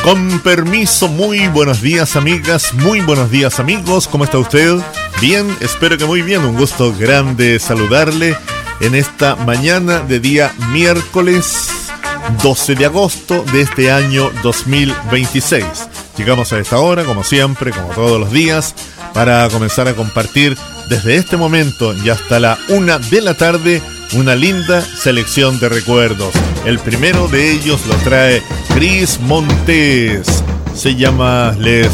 Con permiso, muy buenos días amigas, muy buenos días amigos, ¿cómo está usted? Bien, espero que muy bien, un gusto grande saludarle en esta mañana de día miércoles 12 de agosto de este año 2026. Llegamos a esta hora, como siempre, como todos los días, para comenzar a compartir desde este momento y hasta la 1 de la tarde una linda selección de recuerdos. El primero de ellos lo trae Cris Montes. Se llama Les